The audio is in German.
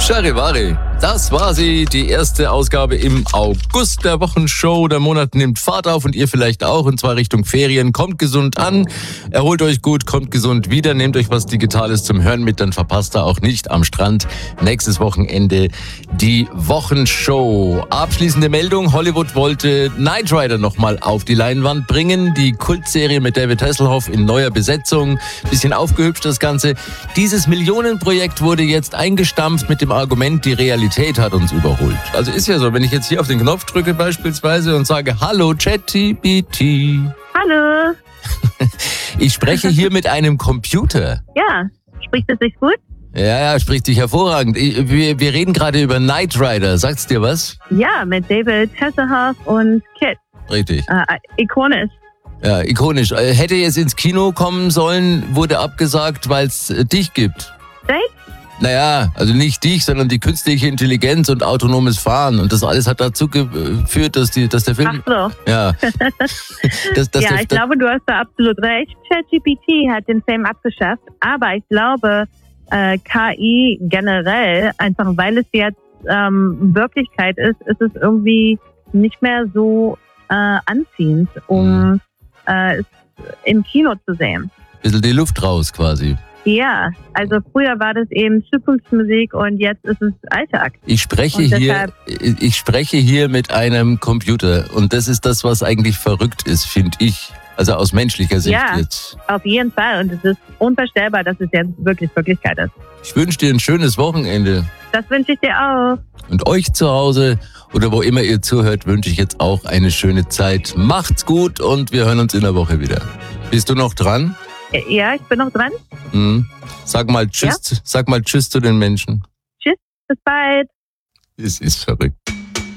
Charivari, das war sie, die erste Ausgabe im August der Wochenshow. Der Monat nimmt Fahrt auf und ihr vielleicht auch, und zwar Richtung Ferien. Kommt gesund an, erholt euch gut, kommt gesund wieder, nehmt euch was Digitales zum Hören mit, dann verpasst ihr auch nicht am Strand nächstes Wochenende die Wochenshow. Abschließende Meldung, Hollywood wollte Knight Rider nochmal auf die Leinwand bringen. Die Kultserie mit David Hasselhoff in neuer Besetzung, bisschen aufgehübscht das Ganze. Dieses Millionenprojekt wurde jetzt eingestampft mit dem Argument, die Realität hat uns überholt. Also ist ja so, wenn ich jetzt hier auf den Knopf drücke beispielsweise und sage, hallo ChatGPT. Hallo. Ich spreche hier mit einem Computer. Ja, spricht es sich gut? Ja, spricht sich hervorragend. Wir reden gerade über Knight Rider. Sagt's dir was? Ja, mit David Hasselhoff und Kit. Richtig. Ikonisch. Ja, ikonisch. Hätte jetzt ins Kino kommen sollen, wurde abgesagt, weil es dich gibt. Echt? Naja, also nicht dich, sondern die künstliche Intelligenz und autonomes Fahren. Und das alles hat dazu geführt, dass der Film... Ach so. Ja. Ich glaube, du hast da absolut recht. ChatGPT hat den Film abgeschafft, aber ich glaube, KI generell, einfach weil es jetzt Wirklichkeit ist, ist es irgendwie nicht mehr so anziehend, um es im Kino zu sehen. Bisschen die Luft raus quasi. Ja, also früher war das eben Zukunftsmusik und jetzt ist es Alltag. Ich spreche hier mit einem Computer und das ist das, was eigentlich verrückt ist, finde ich. Also aus menschlicher Sicht jetzt. Ja, auf jeden Fall. Und es ist unvorstellbar, dass es jetzt wirklich Wirklichkeit ist. Ich wünsche dir ein schönes Wochenende. Das wünsche ich dir auch. Und euch zu Hause oder wo immer ihr zuhört, wünsche ich jetzt auch eine schöne Zeit. Macht's gut und wir hören uns in der Woche wieder. Bist du noch dran? Ja, ich bin noch dran. Sag mal Tschüss zu den Menschen. Tschüss, bis bald. Es ist verrückt.